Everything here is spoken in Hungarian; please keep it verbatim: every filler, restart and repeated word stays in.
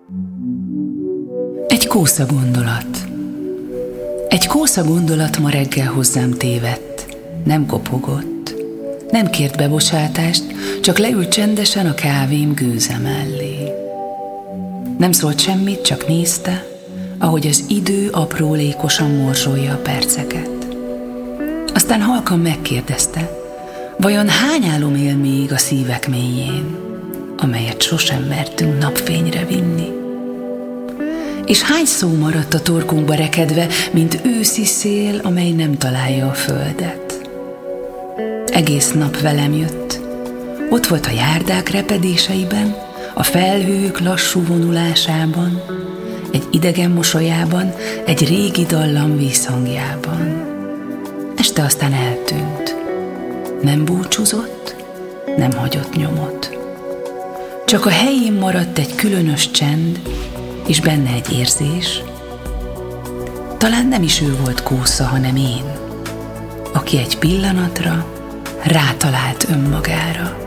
Egy kósza gondolat. Egy kósza gondolat ma reggel hozzám tévedt. Nem kopogott, nem kért bebocsátást, csak leült csendesen a kávém gőze mellé. Nem szólt semmit, csak nézte, ahogy az idő aprólékosan morzsolja a perceket. Aztán halkan megkérdezte, vajon hány álom él még a szívek mélyén, amelyet sosem mertünk napfényre vinni? És hány szó maradt a torkunkba rekedve, mint őszi szél, amely nem találja a földet? Egész nap velem jött. Ott volt a járdák repedéseiben, a felhők lassú vonulásában, egy idegen mosolyában, egy régi dallam vízhangjában. Este aztán eltűnt. Nem búcsúzott, nem hagyott nyomot. Csak a helyén maradt egy különös csend, és benne egy érzés. Talán nem is ő volt kósza, hanem én, aki egy pillanatra rátalált önmagára.